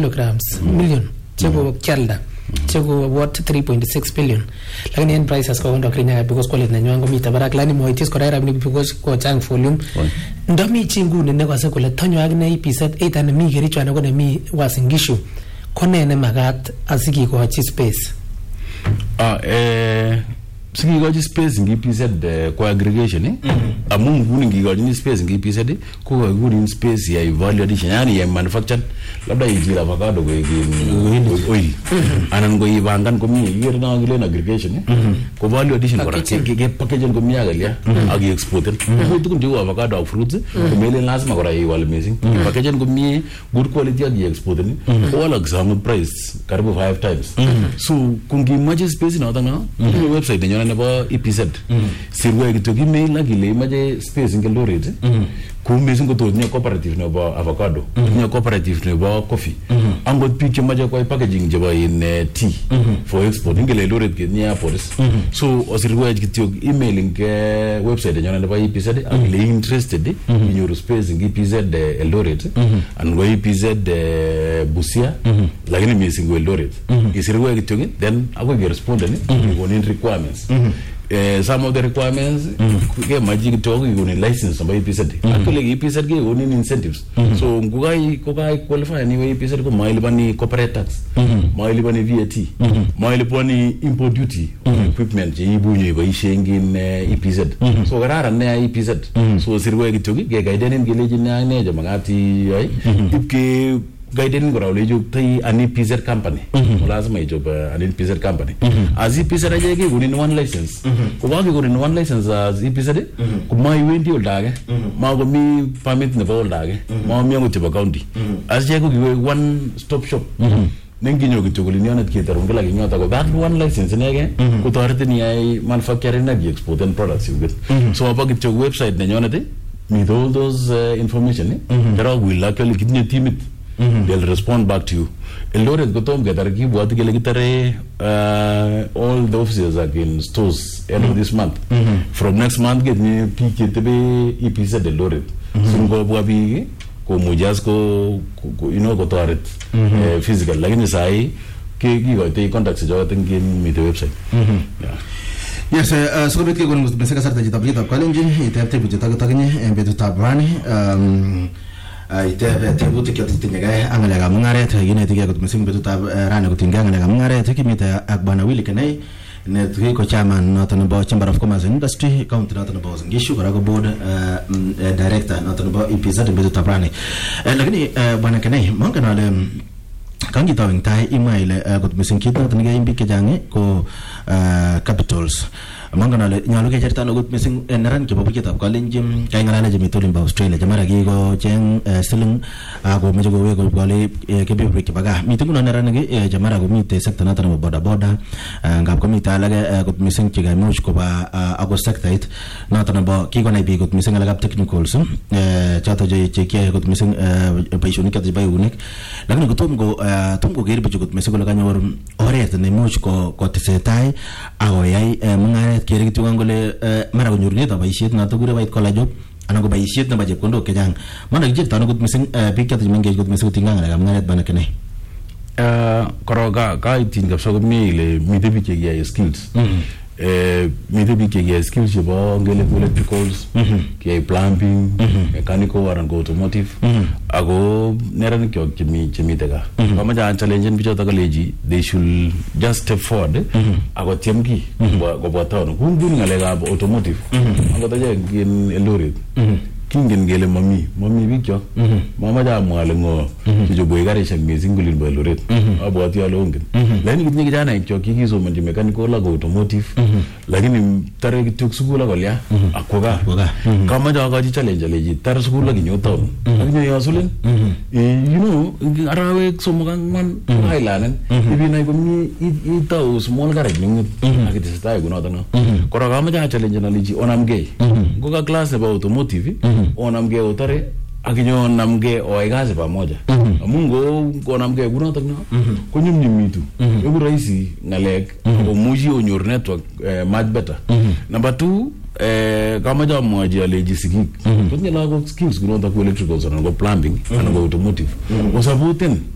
kilograms million chego kialda chego what 3.6 billion lakini end prices kwa ndo Kenya because quality na nywango mita barak lani moitis kwa raira because kwa chang volume ndomi chingune ne kwa sekole tonyo agne EPZ 8 and mi gericho na kone mi wasingishu kone ne magat asiki kwa chi space siki goji space ngi EPZ kwa aggregation amun guni ngi goji space ngi EPZ ko guni space ya value addition yani ya manufacture labda yijira avocado go oil anan go ibangan ko mi yere na ngile aggregation ko value addition ko ke package ko mi agalia agi export ko tukun jo avocado fruits ko mele lazima ko rai wal missing package ko mi good quality agi export ni wala exam price karibu 5 times so kungi maji space na tanga website nyona nebo EPZ sirwe kitoki mail la gile maje space ngelo rate ku mezing to nya cooperative nebo avocado nya cooperative nebo coffee angot picture maje kwa packaging jeba in tea for export ngele lo rate nya police so osirwe kitoki emailing website nyona nebo EPZ agile interested in your space ngi EPZ Eldoret and go EPZ Busia lakini mezing Eldoret isirwe kitoki then ago respond ni on requirements some of the requirements ke magic to go ni license by EPZ actually EPZ ke oni incentives so ngugai ko kai qualify anyway EPZ ko maili bani corporate tax maili bani VAT maili bani import duty equipment je ibunye ba ishengin EPZ so garara ne EPZ so sirwe kitogi ke gaiden ngeleji ne jamagati ai ipke guidance ko rawle jo tay an EPZ company lazima job an EPZ company as EPZ aje ke gunin one license ko ba ke gunin one license as EPZ ko mai wendi oldage ma go mi permit ne ba oldage ma mi ngo tiba county as je ko one stop shop nengi nyogi tuguli ni onat kitar ngala gi nyota ko that one license nege ko torte ni ai manufacturing na gi export and products you get so about it website ne nyonate with all those information there will actually give you team it they'll respond back to you. Eldoret gotom gadarki buat gele gitare all the offices are in stores end of this month. From next month get me PKTB EPZ Eldoret. Sungo buabi ko mujas ko you know ko toilet physical lakini sai ke go te contact se jawat ngin mi the website. Yes, so bit ke gon besaka sarta jita bita kalenjin itapte bujita gotagni betu tabrani ite tebuti ke tinyaga angala mungare te yine tige gut mesing betu tab rana gutinga angala mungare te kimita akbana wili kenai ne tuki ko chairman notan bo chamber of commerce and industry county notan bo ngishu karago board director notan bo EPZ betu tabrani lakini bwana kenai mangana le kangi tawing tai email gut mesing kita taniga imbi ke jange ko capitals mangana le nyalo ke cerita no gut mesing naran ke babu kita kalenjim kai ngana je mitulin ba Australia jamara gi go cheng selung go mejo go we go bale ke be break baga mitung no naran gi jamara go mite sekta na tan boda boda ngam ko mita laga gut mesing ke ga moch ko ba ago sekta it na tan ba ki go na bi gut mesing laga technicals chato je ke gut mesing ba ishuni ka ba unik lakini gutum go gir bu gut mesing laga nyor oret ne moch ko tesetai ago yai mungare kere gitu ngole mara ko nyurne ta baishet na to gure bait kola job ana go baishet na baje kondo ke jang mana gije ta no gut mesing pikat menge gut mesing tinga ngala ngare bana kene koroga ka itin gap so mi le mi debi ke ya skills mi debi ke ya skills yo ngele electricals ke plumbing mechanical and automotive ago neran kyo kimi daga mama ja challenge bicho ta college they should just step forward ago temki go bata no kundu ngale ga automotive ago ta je in Eldoret kingen gele mami bicho mama ja mwale ngo jo boy gare shak me singulin ba Eldoret abo ati alo ngin lani gitni ga jana kyo ki so mandi mechanical la automotive lakini tare kituk sukula golya akoga kama ja ga challenge leji tar sukula gi nyota lakini ya sulen you know arawe so mugang man hailanen ibina ko mi ita small garage ngi akiti sta go no dano koro kama ja challenge na leji onam ge go ga class about automotive onamge utare akinyo namge oigaze pamoja mungo onamge kuna takna konyumnyimitu yobu raisi ngalek omuji onyor network much better number 2 kama ja mwaji aleji sikik kunya lago skills kuna ta electrical and go plumbing and go automotive osabuten